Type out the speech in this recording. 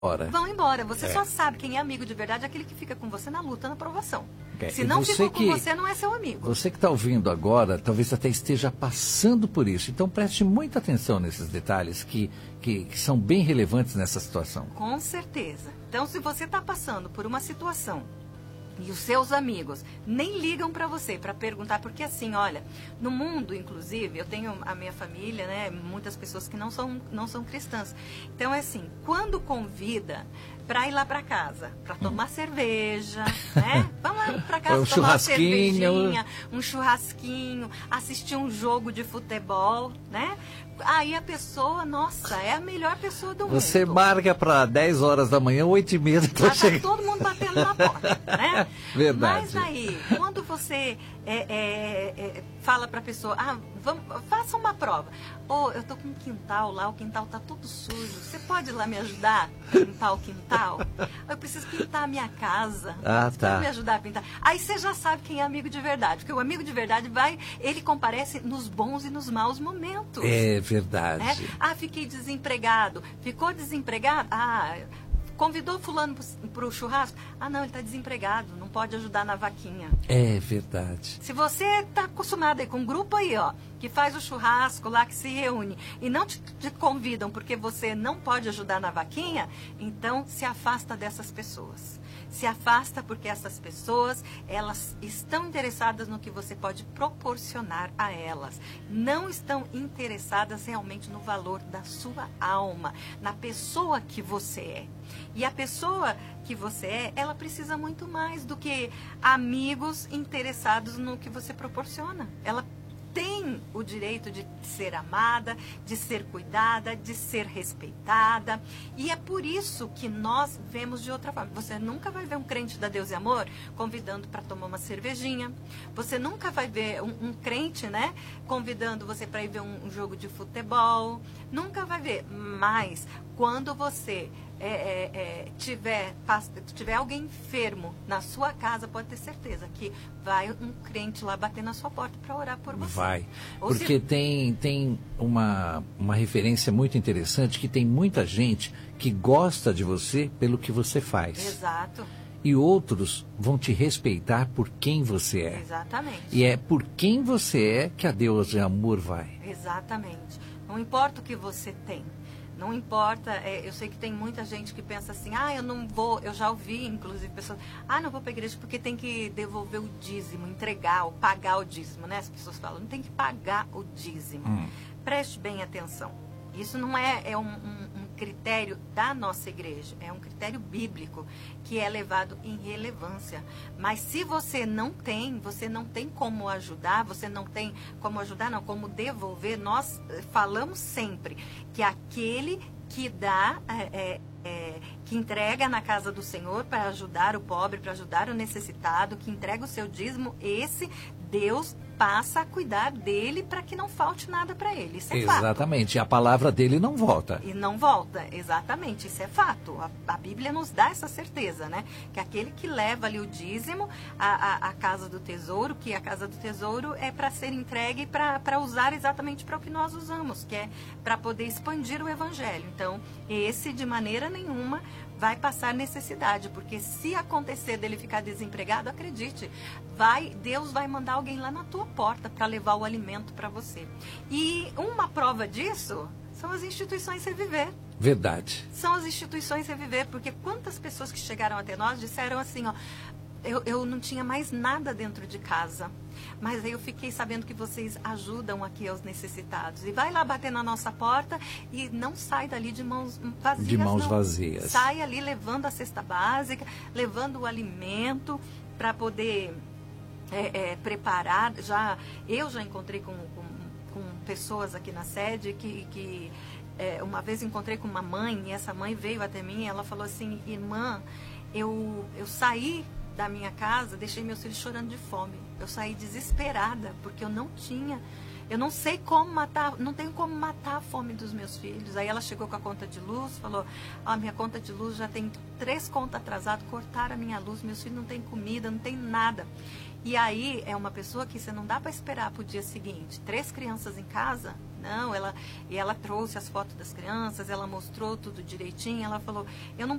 embora. Vão embora. Você só sabe quem é amigo de verdade, é aquele que fica com você na luta, na provação. Se E não você ficou com você, não é seu amigo. Você que está ouvindo agora, talvez até esteja passando por isso. Então preste muita atenção nesses detalhes que são bem relevantes nessa situação. Com certeza. Então, se você está passando por uma situação e os seus amigos nem ligam para você para perguntar, porque assim, olha, no mundo, inclusive, eu tenho a minha família, né, muitas pessoas que não são cristãs. Então, é assim, quando convida para ir lá para casa, para tomar cerveja, né? Vamos lá para casa tomar uma cervejinha, um churrasquinho, assistir um jogo de futebol, né? Aí a pessoa, nossa, é a melhor pessoa do mundo. Você marca para 10 horas da manhã, 8h30. Tá todo mundo batendo na porta, né? Verdade. Mas aí, quando você fala para a pessoa, faça uma prova. Eu tô com um quintal lá, o quintal tá todo sujo. Você pode ir lá me ajudar a limpar o quintal? Eu preciso pintar a minha casa. Você pode me ajudar a pintar? Aí você já sabe quem é amigo de verdade. Porque o amigo de verdade ele comparece nos bons e nos maus momentos. É verdade. Fiquei desempregado. Ficou desempregado? Convidou fulano para o churrasco? Não, ele está desempregado, não pode ajudar na vaquinha. É verdade. Se você está acostumado aí com um grupo aí, que faz o churrasco lá, que se reúne, e não te convidam porque você não pode ajudar na vaquinha, então se afasta dessas pessoas. Se afasta porque essas pessoas, elas estão interessadas no que você pode proporcionar a elas. Não estão interessadas realmente no valor da sua alma, na pessoa que você é. E a pessoa que você é, ela precisa muito mais do que amigos interessados no que você proporciona. Ela tem o direito de ser amada, de ser cuidada, de ser respeitada. E é por isso que nós vemos de outra forma. Você nunca vai ver um crente da Deus e Amor convidando para tomar uma cervejinha. Você nunca vai ver um crente, né, convidando você para ir ver um jogo de futebol. Nunca vai ver. Mas quando você tiver alguém enfermo na sua casa, pode ter certeza que vai um crente lá bater na sua porta para orar por você. Vai, porque tem uma referência muito interessante, que tem muita gente que gosta de você pelo que você faz. Exato. E outros vão te respeitar por quem você é. Exatamente. E é por quem você é que a Deus e Amor vai. Exatamente. Não importa o que você tem. Não importa, eu sei que tem muita gente que pensa assim, eu não vou, eu já ouvi, inclusive, pessoas, não vou para a igreja porque tem que devolver o dízimo, entregar, ou pagar o dízimo, né? As pessoas falam, não tem que pagar o dízimo. Preste bem atenção. Isso não é um critério da nossa igreja, é um critério bíblico que é levado em relevância. Mas se você não tem como ajudar, como devolver, nós falamos sempre que aquele que dá, que entrega na casa do Senhor para ajudar o pobre, para ajudar o necessitado, que entrega o seu dízimo, esse Deus passa a cuidar dele para que não falte nada para ele. Isso é fato. Exatamente. E a palavra dele não volta. E não volta, exatamente. Isso é fato. A Bíblia nos dá essa certeza, né? Que aquele que leva ali o dízimo à casa do tesouro, que a casa do tesouro é para ser entregue para usar exatamente para o que nós usamos, que é para poder expandir o evangelho. Então, esse de maneira nenhuma vai passar necessidade, porque se acontecer dele ficar desempregado, acredite, Deus vai mandar alguém lá na tua porta para levar o alimento para você. E uma prova disso são as instituições Reviver. Verdade. São as instituições Reviver, porque quantas pessoas que chegaram até nós disseram assim, eu não tinha mais nada dentro de casa, mas aí eu fiquei sabendo que vocês ajudam aqui aos necessitados. E vai lá bater na nossa porta e não sai dali de mãos vazias. De mãos vazias. Sai ali levando a cesta básica, levando o alimento para poder preparar. Eu já encontrei com pessoas aqui na sede que uma vez encontrei com uma mãe, e essa mãe veio até mim e ela falou assim, irmã, eu saí da minha casa, deixei meus filhos chorando de fome. Eu saí desesperada, porque eu não sei como matar, não tenho como matar a fome dos meus filhos. Aí ela chegou com a conta de luz, falou, minha conta de luz já tem 3 contas atrasadas, cortaram a minha luz, meus filhos não têm comida, não tem nada. E aí é uma pessoa que você não dá para esperar para o dia seguinte. 3 crianças em casa? Não, ela trouxe as fotos das crianças, ela mostrou tudo direitinho, ela falou, eu não